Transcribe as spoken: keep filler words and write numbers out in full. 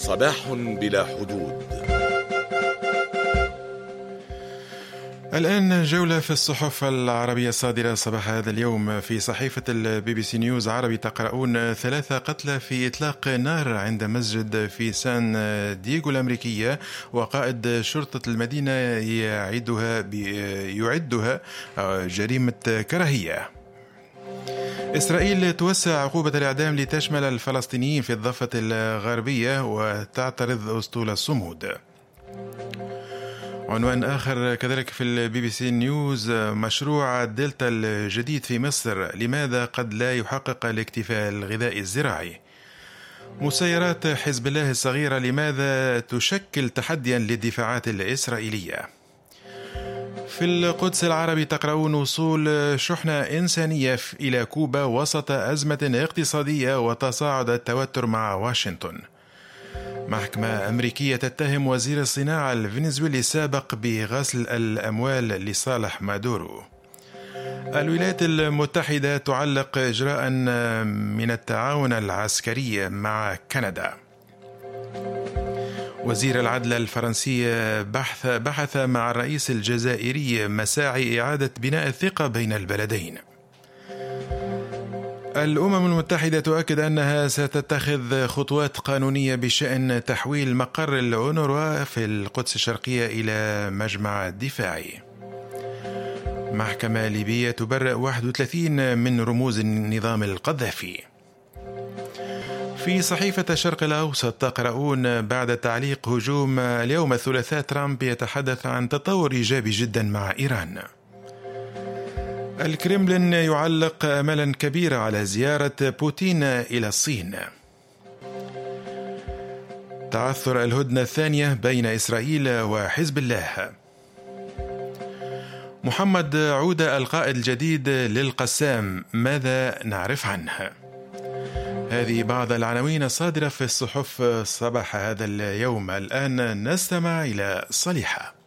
صباح بلا حدود. الآن جولة في الصحف العربية الصادرة صباح هذا اليوم. في صحيفة البي بي سي نيوز عربي تقرؤون ثلاثة قتلى في إطلاق نار عند مسجد في سان دييغو الأمريكية، وقائد شرطة المدينة يعدها يعدها جريمة كراهية. إسرائيل توسع عقوبة الإعدام لتشمل الفلسطينيين في الضفة الغربية وتعترض أسطول الصمود. عنوان آخر كذلك في البي بي سي نيوز: مشروع دلتا الجديد في مصر، لماذا قد لا يحقق الاكتفاء الغذائي الزراعي؟ مسيرات حزب الله الصغيرة، لماذا تشكل تحديا للدفاعات الإسرائيلية؟ في القدس العربي تقرؤون وصول شحنة إنسانية إلى كوبا وسط أزمة اقتصادية وتصاعد التوتر مع واشنطن. محكمة أمريكية تتهم وزير الصناعة الفنزويلي السابق بغسل الأموال لصالح مادورو. الولايات المتحدة تعلق إجراء من التعاون العسكري مع كندا. وزير العدل الفرنسي بحث, بحث مع الرئيس الجزائري مساعي إعادة بناء الثقة بين البلدين. الأمم المتحدة تؤكد أنها ستتخذ خطوات قانونية بشأن تحويل مقر الأونروا في القدس الشرقية إلى مجمع دفاعي. محكمة ليبية تبرئ واحد وثلاثين من رموز النظام القذافي. في صحيفة الشرق الأوسط تقرؤون: بعد تعليق هجوم اليوم الثلاثاء، ترامب يتحدث عن تطور إيجابي جدا مع إيران. الكرملين يعلق أملا كبيرا على زيارة بوتين إلى الصين. تعثر الهدنة الثانية بين إسرائيل وحزب الله. محمد عودة القائد الجديد للقسام، ماذا نعرف عنه؟ هذه بعض العناوين الصادرة في الصحف صباح هذا اليوم. الآن نستمع إلى صليحة.